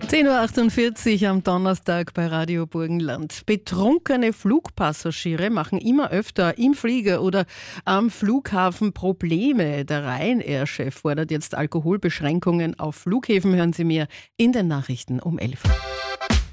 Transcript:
10.48 Uhr am Donnerstag bei Radio Burgenland. Betrunkene Flugpassagiere machen immer öfter im Flieger oder am Flughafen Probleme. Der Ryanair-Chef fordert jetzt Alkoholbeschränkungen auf Flughäfen. Hören Sie mir in den Nachrichten um 11 Uhr.